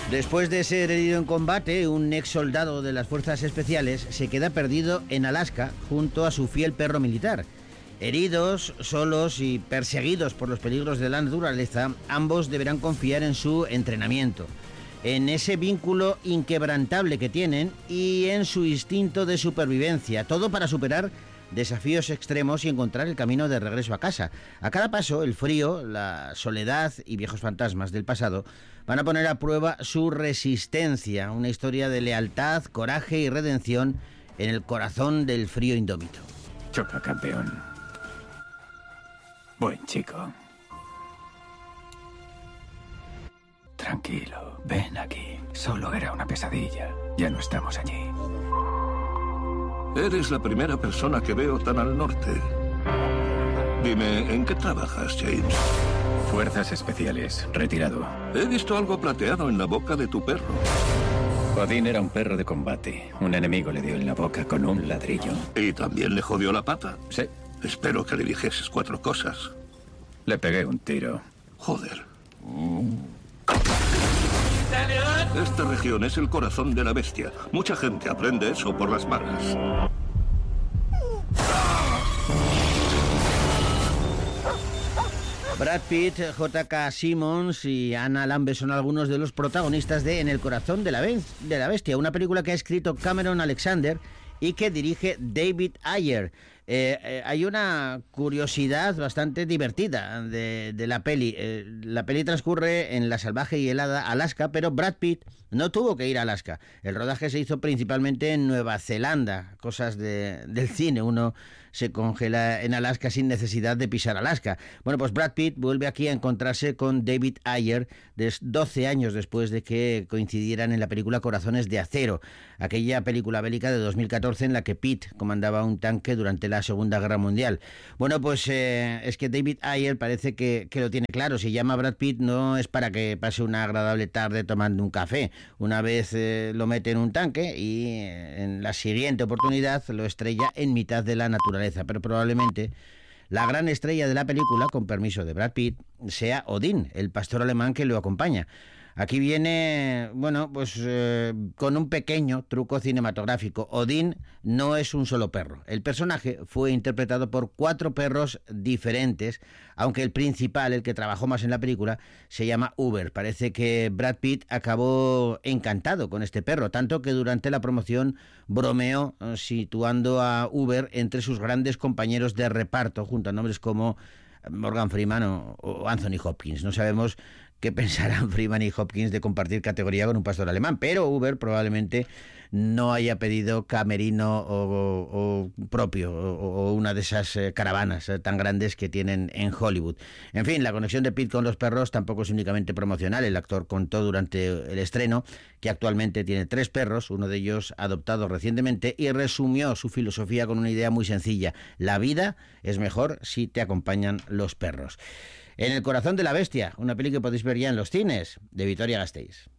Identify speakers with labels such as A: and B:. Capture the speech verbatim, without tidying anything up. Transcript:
A: Después de ser herido en combate, un ex soldado de las fuerzas especiales se queda perdido en Alaska junto a su fiel perro militar. Heridos, solos y perseguidos por los peligros de la naturaleza, ambos deberán confiar en su entrenamiento, en ese vínculo inquebrantable que tienen y en su instinto de supervivencia, todo para superar desafíos extremos y encontrar el camino de regreso a casa. A cada paso, el frío, la soledad y viejos fantasmas del pasado van a poner a prueba su resistencia, una historia de lealtad, coraje y redención en el corazón del frío indómito.
B: Choca, campeón. Buen chico. Tranquilo, ven aquí. Solo era una pesadilla. Ya no estamos allí.
C: Eres la primera persona que veo tan al norte. Dime, ¿en qué trabajas, James?
B: Fuerzas especiales, retirado.
C: He visto algo plateado en la boca de tu perro.
B: Odín era un perro de combate. Un enemigo le dio en la boca con un ladrillo.
C: ¿Y también le jodió la pata?
B: Sí.
C: Espero que le dijeses cuatro cosas.
B: Le pegué un tiro.
C: Joder. Esta región es el corazón de la bestia. Mucha gente aprende eso por las malas.
A: Brad Pitt, J K Simmons y Anna Lambert son algunos de los protagonistas de En el corazón de la, be- de la bestia, una película que ha escrito Cameron Alexander y que dirige David Ayer. Eh, eh, hay una curiosidad bastante divertida de, de la peli. Eh, la peli transcurre en la salvaje y helada Alaska, pero Brad Pitt no tuvo que ir a Alaska. El rodaje se hizo principalmente en Nueva Zelanda, cosas de, del cine. Uno se congela en Alaska sin necesidad de pisar Alaska. Bueno, pues Brad Pitt vuelve aquí a encontrarse con David Ayer doce años después de que coincidieran en la película Corazones de Acero, aquella película bélica de dos mil catorce en la que Pitt comandaba un tanque durante la Segunda Guerra Mundial. Bueno, pues eh, es que David Ayer parece que, que lo tiene claro. Si llama a Brad Pitt no es para que pase una agradable tarde tomando un café. Una vez eh, lo mete en un tanque y eh, en la siguiente oportunidad lo estrella en mitad de la naturaleza. Pero probablemente la gran estrella de la película, con permiso de Brad Pitt, sea Odín, el pastor alemán que lo acompaña. Aquí viene, bueno, pues eh, con un pequeño truco cinematográfico. Odín no es un solo perro. El personaje fue interpretado por cuatro perros diferentes, aunque el principal, el que trabajó más en la película, se llama Uber. Parece que Brad Pitt acabó encantado con este perro, tanto que durante la promoción bromeó eh, situando a Uber entre sus grandes compañeros de reparto, junto a nombres como Morgan Freeman o, o Anthony Hopkins. No sabemos qué pensarán Freeman y Hopkins de compartir categoría con un pastor alemán, pero Uber probablemente no haya pedido camerino o, o, o propio o, o una de esas eh, caravanas eh, tan grandes que tienen en Hollywood. En fin, la conexión de Pitt con los perros tampoco es únicamente promocional. El actor contó durante el estreno que actualmente tiene tres perros, uno de ellos adoptado recientemente, y resumió su filosofía con una idea muy sencilla: la vida es mejor si te acompañan los perros. En el corazón de la bestia, una peli que podéis ver ya en los cines, de Vitoria Gasteiz.